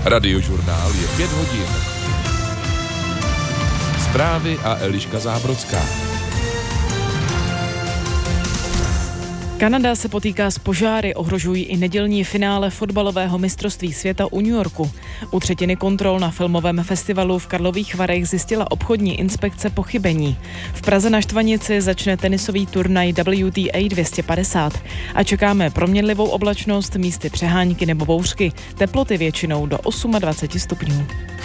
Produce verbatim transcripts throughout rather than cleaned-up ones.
Radiožurnál je pět hodin. Zprávy a Eliška Zábrodská. Kanada se potýká s požáry, ohrožují i nedělní finále fotbalového mistrovství světa u New Yorku. U třetiny kontrol na filmovém festivalu v Karlových Varech zjistila obchodní inspekce pochybení. V Praze na Štvanici začne tenisový turnaj W T A dvě stě padesát a čekáme proměnlivou oblačnost, místy přehánky nebo bouřky, teploty většinou do dvacet osm stupňů.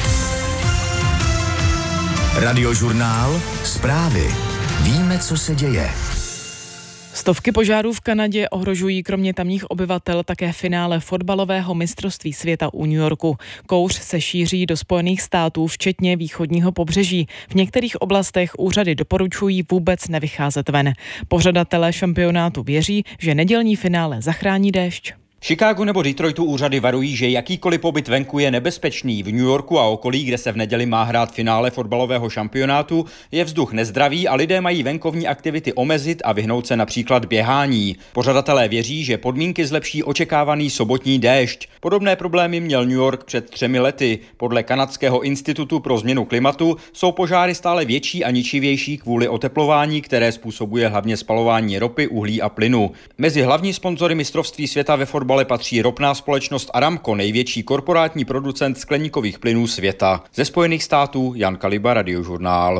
Radiožurnál, zprávy. Víme, co se děje. Stovky požárů v Kanadě ohrožují kromě tamních obyvatel také finále fotbalového mistrovství světa u New Yorku. Kouř se šíří do Spojených států, včetně východního pobřeží. V některých oblastech úřady doporučují vůbec nevycházet ven. Pořadatelé šampionátu věří, že nedělní finále zachrání déšť. V Chicagu nebo Detroitu úřady varují, že jakýkoliv pobyt venku je nebezpečný. V New Yorku a okolí, kde se v neděli má hrát finále fotbalového šampionátu, je vzduch nezdravý a lidé mají venkovní aktivity omezit a vyhnout se například běhání. Pořadatelé věří, že podmínky zlepší očekávaný sobotní déšť. Podobné problémy měl New York před třemi lety. Podle Kanadského institutu pro změnu klimatu jsou požáry stále větší a ničivější kvůli oteplování, které způsobuje hlavně spalování ropy, uhlí a plynu. Mezi hlavní sponzory mistrovství světa ve fotbale patří ropná společnost Aramco, největší korporátní producent skleníkových plynů světa. Ze Spojených států Jan Kaliba, Radiožurnál.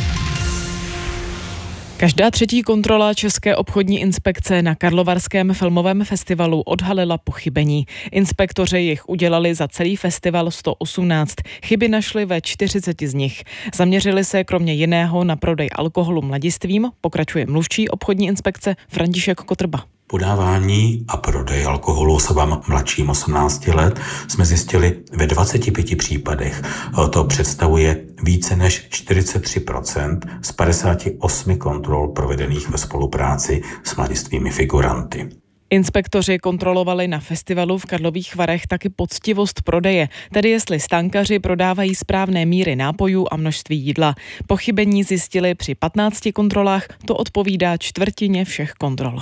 Každá třetí kontrola České obchodní inspekce na Karlovarském filmovém festivalu odhalila pochybení. Inspektoři jich udělali za celý festival sto osmnáct. Chyby našli ve čtyřiceti z nich. Zaměřili se kromě jiného na prodej alkoholu mladistvím, pokračuje mluvčí obchodní inspekce František Kotrba. Podávání a prodej alkoholu osobám mladším osmnácti let jsme zjistili ve dvaceti pěti případech. To představuje více než čtyřicet tři procent z padesáti osmi kontrol provedených ve spolupráci s mladistvými figuranty. Inspektoři kontrolovali na festivalu v Karlových Varech taky poctivost prodeje, tedy jestli stánkaři prodávají správné míry nápojů a množství jídla. Pochybení zjistili při patnácti kontrolách, to odpovídá čtvrtině všech kontrol.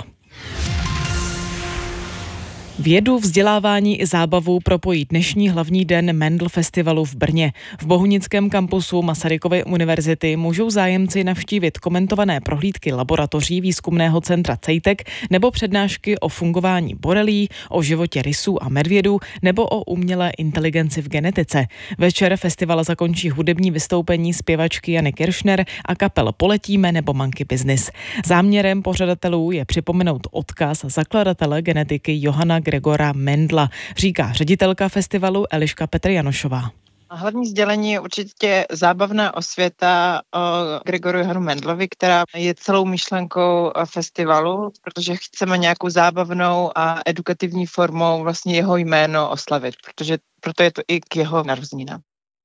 Vědu, vzdělávání i zábavu propojí dnešní hlavní den Mendel Festivalu v Brně. V bohunickém kampusu Masarykovy univerzity můžou zájemci navštívit komentované prohlídky laboratoří výzkumného centra Cejtek nebo přednášky o fungování borelí, o životě rysů a medvědů nebo o umělé inteligenci v genetice. Večer festival zakončí hudební vystoupení zpěvačky Jany Kiršner a kapel Poletíme nebo Monkey Business. Záměrem pořadatelů je připomenout odkaz zakladatele genetiky Johana Gregora Mendla, říká ředitelka festivalu Eliška Petr Janošová. Hlavní sdělení je určitě zábavná osvěta o Gregoru Johanu Mendlovi, která je celou myšlenkou festivalu, protože chceme nějakou zábavnou a edukativní formou vlastně jeho jméno oslavit, protože proto je to i k jeho narozeninám.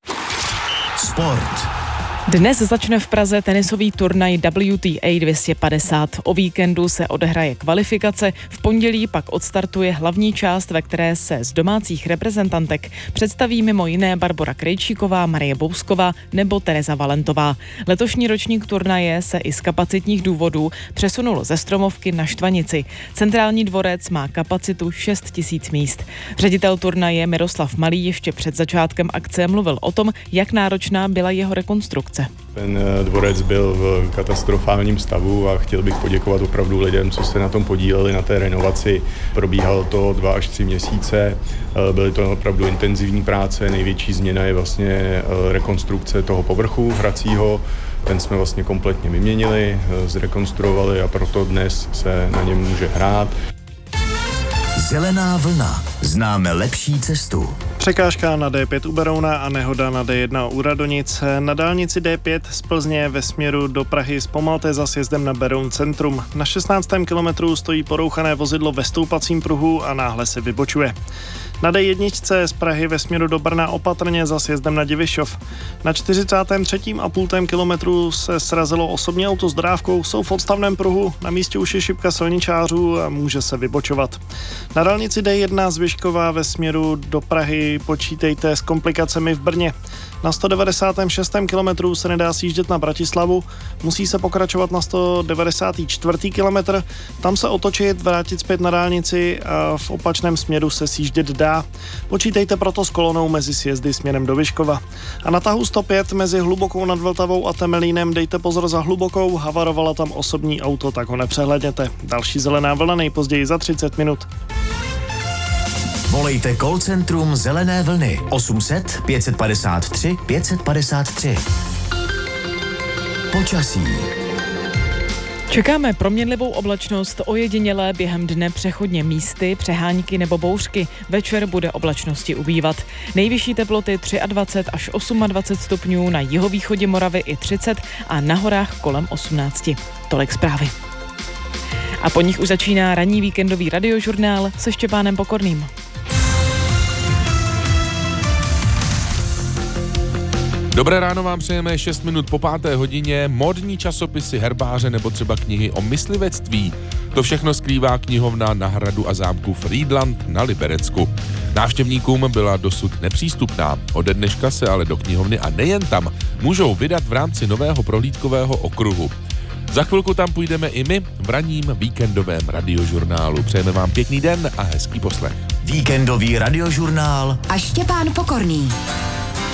Sport. Dnes začne v Praze tenisový turnaj W T A dvě stě padesát. O víkendu se odehraje kvalifikace, v pondělí pak odstartuje hlavní část, ve které se z domácích reprezentantek představí mimo jiné Barbora Krejčíková, Marie Bousková nebo Tereza Valentová. Letošní ročník turnaje se i z kapacitních důvodů přesunul ze Stromovky na Štvanici. Centrální dvorec má kapacitu šest tisíc míst. Ředitel turnaje Miroslav Malý ještě před začátkem akce mluvil o tom, jak náročná byla jeho rekonstrukce. Ten dvorec byl v katastrofálním stavu a chtěl bych poděkovat opravdu lidem, co se na tom podíleli, na té renovaci. Probíhalo to dva až tři měsíce, byly to opravdu intenzivní práce, největší změna je vlastně rekonstrukce toho povrchu hracího. Ten jsme vlastně kompletně vyměnili, zrekonstruovali a proto dnes se na něm může hrát. Zelená vlna. Známe lepší cestu. Překážka na D pět u Berouna a nehoda na D jedna u Radonic. Na dálnici D pět z Plzně ve směru do Prahy zpomalte za sjezdem na Beroun centrum. Na šestnáctém kilometru stojí porouchané vozidlo ve stoupacím pruhu a náhle se vybočuje. Na D jedna z Prahy ve směru do Brna opatrně za sjezdem na Divišov. Na čtyřicátém třetím a půl kilometru se srazilo osobní auto s dodávkou, jsou v odstavném pruhu, na místě už je šipka silničářů a může se vybočovat. Na dálnici D jedna z Vyškova ve směru do Prahy počítejte s komplikacemi v Brně. Na sto devadesátém šestém kilometru se nedá sjíždět na Bratislavu, musí se pokračovat na sto devadesátém čtvrtém kilometr, tam se otočit, vrátit zpět na dálnici a v opačném směru se sjíždět dá. Počítejte proto s kolonou mezi sjezdy směrem do Vyškova. A na tahu sto pět mezi Hlubokou nad Vltavou a Temelínem dejte pozor za Hlubokou, havarovala tam osobní auto, tak ho nepřehlédněte. Další zelená vlna nejpozději za třicet minut. Volejte call centrum Zelené vlny osm set pět padesát tři pět padesát tři. Počasí. Čekáme proměnlivou oblačnost, ojedinělé během dne přechodně místy, přehánky nebo bouřky. Večer bude oblačnosti ubývat. Nejvyšší teploty dvacet tři až dvacet osm stupňů, na jihovýchodě Moravy i třicet a na horách kolem osmnáct. Tolik zprávy. A po nich už začíná ranní víkendový radiožurnál se Štěpánem Pokorným. Dobré ráno vám přejeme šest minut po páté hodině, módní časopisy, herbáře nebo třeba knihy o myslivectví. To všechno skrývá knihovna na hradu a zámku Frýdlant na Liberecku. Návštěvníkům byla dosud nepřístupná. Ode dneška se ale do knihovny a nejen tam můžou vydat v rámci nového prohlídkového okruhu. Za chvilku tam půjdeme i my v ranním víkendovém radiožurnálu. Přejeme vám pěkný den a hezký poslech. Víkendový radiožurnál a Štěpán Pokorný.